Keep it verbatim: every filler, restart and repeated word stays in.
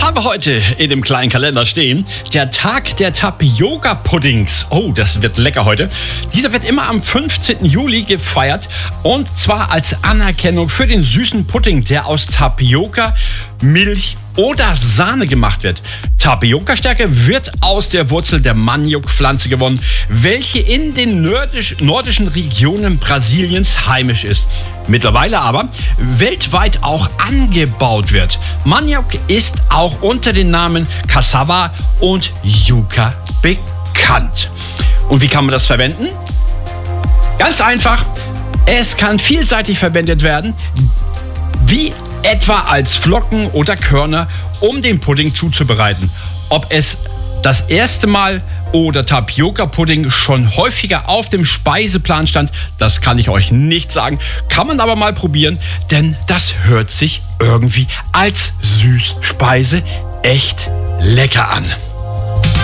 haben wir heute in dem kleinen Kalender stehen? Der Tag der Tapioca-Puddings. Oh, das wird lecker heute. Dieser wird immer am fünfzehnten Juli gefeiert. Und zwar als Anerkennung für den süßen Pudding, der aus Tapioca, Milch oder Sahne gemacht wird. Tapioca-Stärke wird aus der Wurzel der Maniok-Pflanze gewonnen, welche in den nördisch, nordischen Regionen Brasiliens heimisch ist. Mittlerweile aber weltweit auch angebaut wird. Maniok ist auch unter den Namen Cassava und Yucca bekannt. Und wie kann man das verwenden? Ganz einfach. Es kann vielseitig verwendet werden, wie etwa als Flocken oder Körner, um den Pudding zuzubereiten. Ob es das erste Mal oder Tapioca-Pudding schon häufiger auf dem Speiseplan stand, das kann ich euch nicht sagen. Kann man aber mal probieren, denn das hört sich irgendwie als Süßspeise echt lecker an.